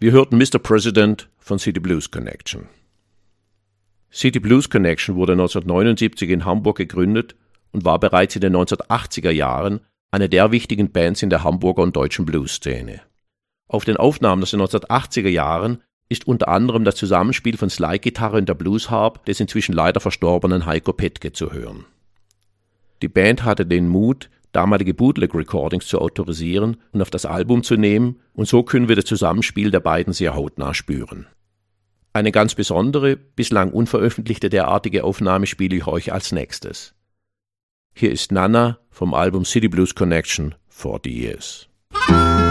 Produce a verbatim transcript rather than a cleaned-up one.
Wir hörten Mister President von City Blues Connection. City Blues Connection wurde neunzehnhundertneunundsiebzig in Hamburg gegründet und war bereits in den neunzehnhundertachtziger Jahren eine der wichtigen Bands in der Hamburger und deutschen Blues-Szene. Auf den Aufnahmen aus den neunzehnhundertachtziger Jahren ist unter anderem das Zusammenspiel von Slide-Gitarre und der Blues-Harp des inzwischen leider verstorbenen Heiko Petke zu hören. Die Band hatte den Mut, damalige Bootleg-Recordings zu autorisieren und auf das Album zu nehmen, und so können wir das Zusammenspiel der beiden sehr hautnah spüren. Eine ganz besondere, bislang unveröffentlichte derartige Aufnahme spiele ich euch als nächstes. Hier ist Nana vom Album City Blues Connection forty Years.